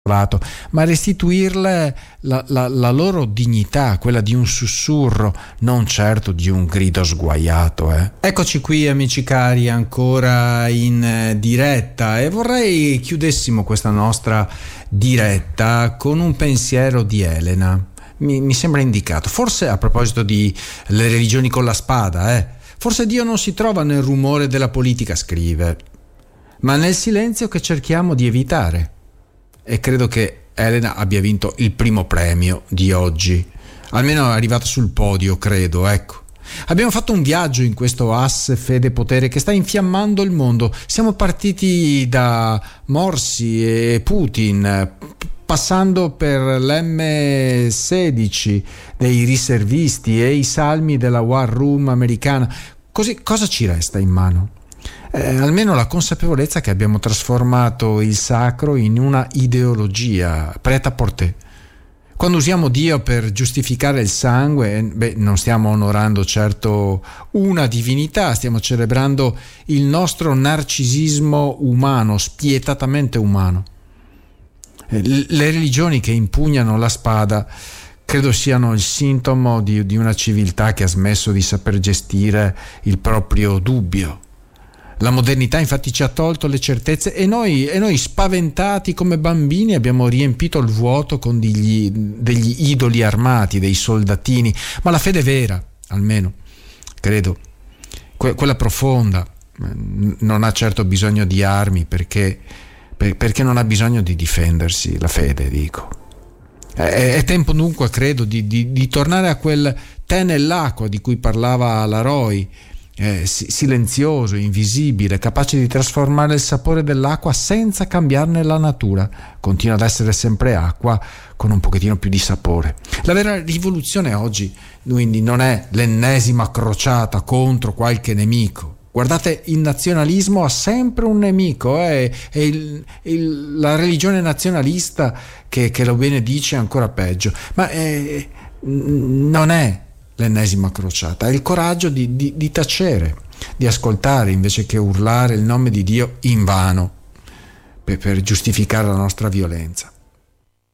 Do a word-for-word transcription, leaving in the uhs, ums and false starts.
ma restituirle la, la, la loro dignità, quella di un sussurro, non certo di un grido sguaiato. Eh. Eccoci qui, amici cari, ancora in diretta, e vorrei chiudessimo questa nostra diretta con un pensiero di Elena. Mi, mi sembra indicato, forse a proposito di le religioni con la spada, eh. Forse Dio non si trova nel rumore della politica, scrive, ma nel silenzio che cerchiamo di evitare. E credo che Elena abbia vinto il primo premio di oggi, almeno è arrivata sul podio, credo, ecco. Abbiamo fatto un viaggio in questo asse fede potere che sta infiammando il mondo. Siamo partiti da Morsi e Putin, passando per l'emme sedici dei riservisti e i salmi della war room americana. Così cosa ci resta in mano? Eh, almeno la consapevolezza che abbiamo trasformato il sacro in una ideologia prêt-à-porter. Quando usiamo Dio per giustificare il sangue, beh, non stiamo onorando certo una divinità, stiamo celebrando il nostro narcisismo umano, spietatamente umano. Eh, le religioni che impugnano la spada credo siano il sintomo di, di una civiltà che ha smesso di saper gestire il proprio dubbio. La modernità infatti ci ha tolto le certezze e noi, e noi spaventati come bambini abbiamo riempito il vuoto con degli, degli idoli armati, dei soldatini. Ma la fede vera, almeno, credo, que- quella profonda, non ha certo bisogno di armi perché, per, perché non ha bisogno di difendersi, la fede, dico. È, è tempo dunque, credo, di, di, di tornare a quel tè nell'acqua di cui parlava la Roy, Eh, silenzioso, invisibile, capace di trasformare il sapore dell'acqua senza cambiarne la natura. Continua ad essere sempre acqua con un pochettino più di sapore. La vera rivoluzione oggi quindi non è l'ennesima crociata contro qualche nemico. Guardate, il nazionalismo ha sempre un nemico, eh? È il, il, la religione nazionalista che, che lo benedice ancora peggio, ma eh, non è l'ennesima crociata, è il coraggio di, di, di tacere, di ascoltare invece che urlare il nome di Dio invano per, per giustificare la nostra violenza.